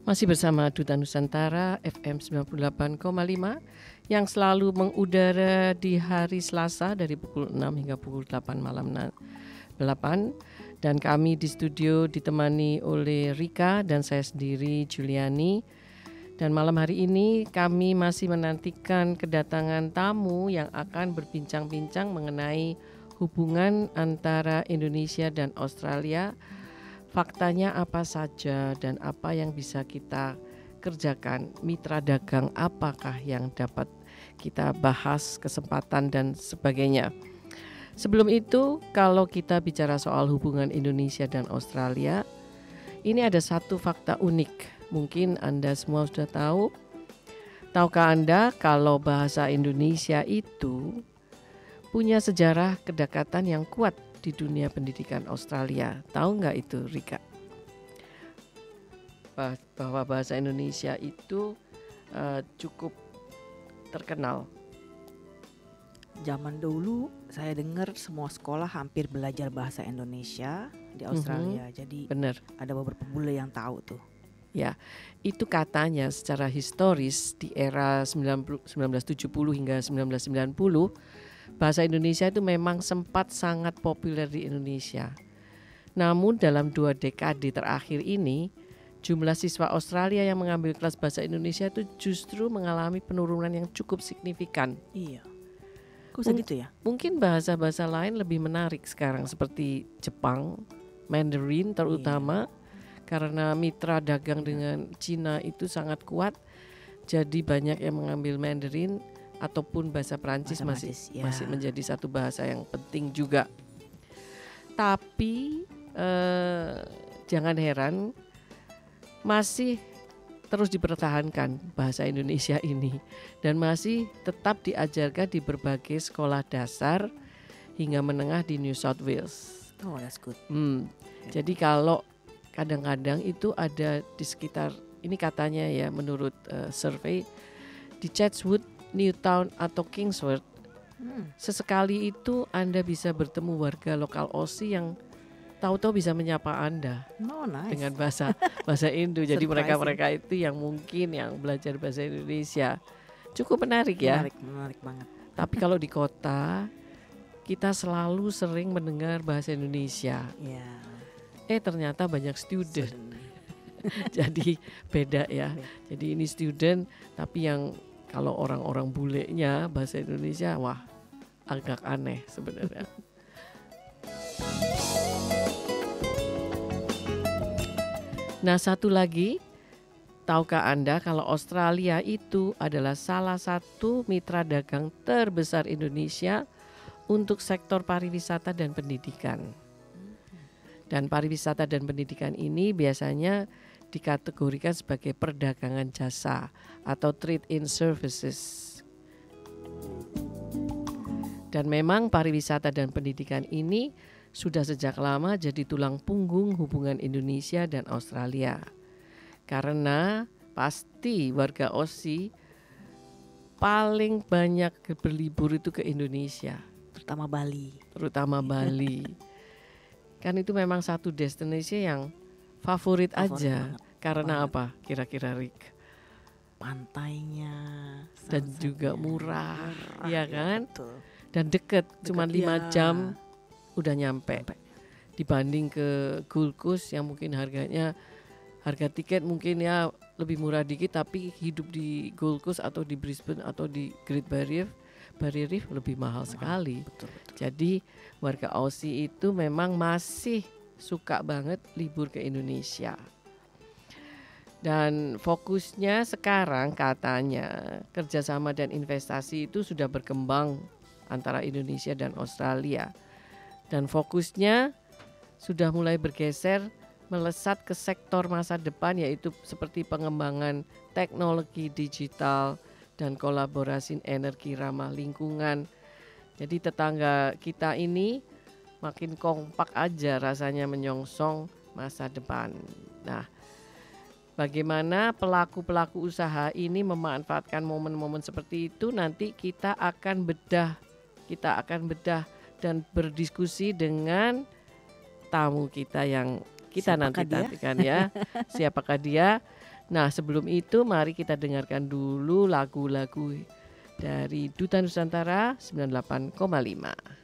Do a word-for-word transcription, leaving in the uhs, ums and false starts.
Masih bersama Duta Nusantara F M sembilan puluh delapan koma lima yang selalu mengudara di hari Selasa dari pukul enam hingga pukul delapan malam delapan. Dan kami di studio ditemani oleh Rika dan saya sendiri Juliani. Dan malam hari ini kami masih menantikan kedatangan tamu yang akan berbincang-bincang mengenai hubungan antara Indonesia dan Australia. Faktanya apa saja dan apa yang bisa kita kerjakan, mitra dagang apakah yang dapat kita bahas, kesempatan dan sebagainya. Sebelum itu, kalau kita bicara soal hubungan Indonesia dan Australia, ini ada satu fakta unik. Mungkin Anda semua sudah tahu. Tahukah Anda kalau bahasa Indonesia itu punya sejarah kedekatan yang kuat di dunia pendidikan Australia? Tahu nggak itu, Rika? Bahwa bahasa Indonesia itu uh, cukup terkenal. Zaman dulu saya dengar semua sekolah hampir belajar bahasa Indonesia di Australia. Mm-hmm. Jadi benar. Ada beberapa bule yang tahu tuh. Ya, itu katanya secara historis di era sembilan belas tujuh puluh hingga sembilan belas sembilan puluh bahasa Indonesia itu memang sempat sangat populer di Indonesia. Namun dalam dua dekade terakhir ini, jumlah siswa Australia yang mengambil kelas bahasa Indonesia itu justru mengalami penurunan yang cukup signifikan. Iya. Kok bisa Mung- gitu ya? Mungkin bahasa-bahasa lain lebih menarik sekarang seperti Jepang, Mandarin terutama, iya. Karena mitra dagang dengan Cina itu sangat kuat. Jadi banyak yang mengambil Mandarin ataupun bahasa Prancis bahasa masih Prancis, ya. masih menjadi satu bahasa yang penting juga. Tapi eh, jangan heran masih terus dipertahankan bahasa Indonesia ini dan masih tetap diajarkan di berbagai sekolah dasar hingga menengah di New South Wales. Oh, that's good. Hmm, okay. Jadi kalau kadang-kadang itu ada di sekitar ini katanya ya menurut uh, survei di Chatswood, Newtown atau Kingsworth, hmm. sesekali itu Anda bisa bertemu warga lokal Aussie yang tahu-tahu bisa menyapa Anda oh, nice. dengan bahasa bahasa Indo. Jadi mereka-mereka itu yang mungkin yang belajar bahasa Indonesia cukup menarik ya. Menarik, menarik banget. Tapi kalau di kota kita selalu sering mendengar bahasa Indonesia. Yeah. Eh ternyata banyak student. Jadi beda ya. Jadi ini student tapi yang kalau orang-orang bulenya bahasa Indonesia wah agak aneh sebenarnya. Nah satu lagi, tahukah Anda kalau Australia itu adalah salah satu mitra dagang terbesar Indonesia untuk sektor pariwisata dan pendidikan. Dan pariwisata dan pendidikan ini biasanya dikategorikan sebagai perdagangan jasa atau trade in services. Dan memang pariwisata dan pendidikan ini sudah sejak lama jadi tulang punggung hubungan Indonesia dan Australia. Karena pasti warga Aussie paling banyak berlibur itu ke Indonesia. Terutama Bali. Terutama Bali. Kan itu memang satu destinasi yang favorit, favorit aja. Banget. Karena banget. Apa kira-kira Rick? Pantainya. Dan juga murah, murah ya kan? Betul. Dan deket, cuma lima ya. jam udah nyampe. nyampe. Dibanding ke Gold Coast yang mungkin harganya, harga tiket mungkin ya lebih murah dikit. Tapi hidup di Gold Coast atau di Brisbane atau di Great Barrier Barrier Reef lebih mahal, mahal sekali. Betul, betul. Jadi warga Aussie itu memang masih suka banget libur ke Indonesia. Dan fokusnya sekarang katanya kerjasama dan investasi itu sudah berkembang antara Indonesia dan Australia. Dan fokusnya sudah mulai bergeser melesat ke sektor masa depan yaitu seperti pengembangan teknologi digital dan kolaborasi energi ramah lingkungan. Jadi tetangga kita ini makin kompak aja rasanya menyongsong masa depan. Nah, bagaimana pelaku-pelaku usaha ini memanfaatkan momen-momen seperti itu nanti kita akan bedah, kita akan bedah dan berdiskusi dengan tamu kita yang kita nanti nantikan ya. Siapakah dia? Nah, sebelum itu mari kita dengarkan dulu lagu-lagu dari Duta Nusantara sembilan puluh delapan koma lima.